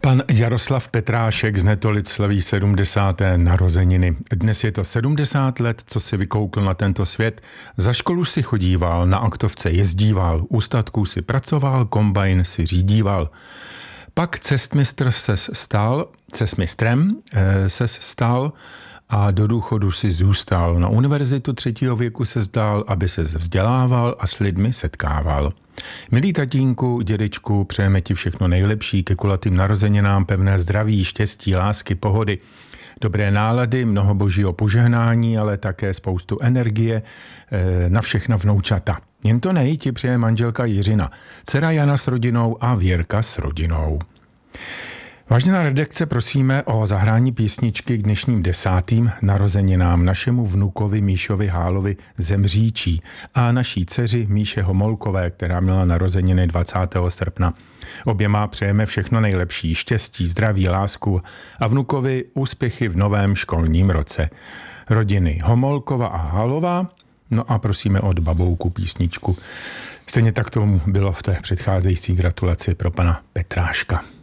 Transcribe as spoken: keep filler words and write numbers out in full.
Pan Jaroslav Petrášek z Netolic slaví sedmdesáté narozeniny. Dnes je to sedmdesát let, co si vykoukl na tento svět. Za školu si chodíval, na aktovce jezdíval, u statků si pracoval, kombajn si řídíval. Pak cestmistr ses stal, cestmistrem eh, ses stal a do důchodu si zůstal. Na univerzitu třetího věku se zdál, aby se vzdělával a s lidmi setkával. Milý tatínku, dědečku, přejeme ti všechno nejlepší ke kulatým narozeninám, pevné zdraví, štěstí, lásky, pohody, dobré nálady, mnoho božího požehnání, ale také spoustu energie e, na všechna vnoučata. Jen to nej ti přeje manželka Jiřina, dcera Jana s rodinou a Věrka s rodinou. Vážená redakce, prosíme o zahrání písničky k dnešním desátým narozeninám našemu vnukovi Míšovi Hálovi Zemříčí a naší dceři Míše Homolkové, která měla narozeniny dvacátého srpna. Oběma přejeme všechno nejlepší, štěstí, zdraví, lásku a vnukovi úspěchy v novém školním roce. Rodiny Homolkova a Hálová, no a prosíme od babouku písničku. Stejně tak tomu bylo v té předcházející gratulaci pro pana Petráška.